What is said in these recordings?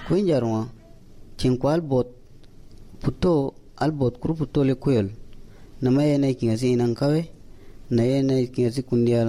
kuin jarwa kin kwal bot puto albot kuru puto le kuyol na maye na kinasi nan kawe na yana kinasi kundiya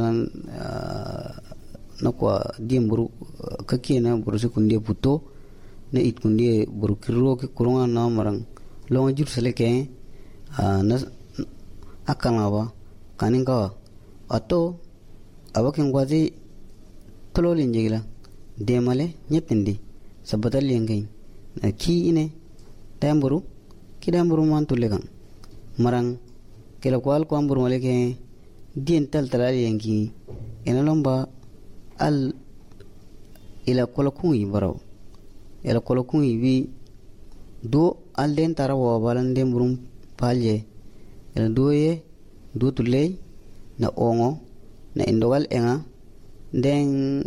na kwa diemburu kake na burusi kundiya puto na it kundiya buru kiro ke kurunga na marang longa jur seleke na akanga ba kaninga ato awakin gwazi tololin jigila demale nyetindi sabatal yengai na ki ine damburu ki damburu man tulekan marang kela kwal ko amburu maleke dien tal talali yengi ena lomba al ila kolokungi baraw ila kolokungi bi do al den tarawa balan dem burum palje ila doye do tulei na ongo na indogal enga den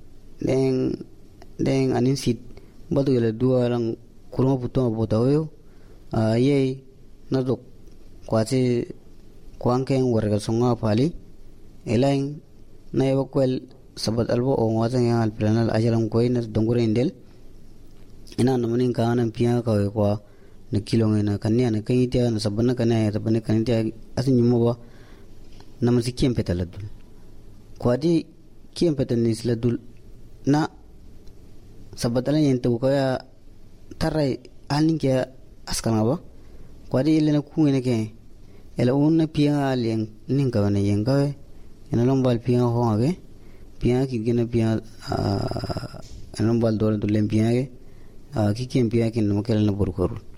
anin sit badu ila dua lang kurma puto botayo ye na dok kwase kwangkeng warga songa pali elaing na ewakwel sabat albo o ngwatang yang alplanal ajalam koy na dongure indel ina namaning kanan piya kawe kwa na kilong na kanya na kanitia na sabana kanya ya sabana kanitia asin yumo ba namasi kiyem petaladul kwadi kiyem petalnisladul na sabatalan yento kaya tarai alin kya askana ba kwadi ile na kuwene ke ela unna piya alien ninka wana yengawe ina lombal piya ho age piya ki gena piya lombal dole dole piya ke ki kem piya kin no kela na burkoru